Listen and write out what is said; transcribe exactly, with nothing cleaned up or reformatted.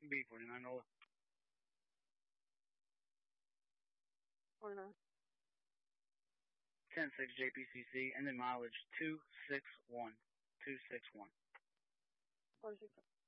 B forty-nine, Nola. forty-nine. ten six J P C C, and then mileage two six one. two six one. forty-six.